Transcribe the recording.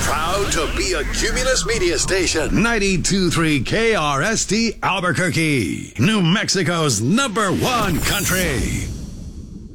Proud to be a Cumulus Media Station. 92.3 KRST Albuquerque, New Mexico's #1 country.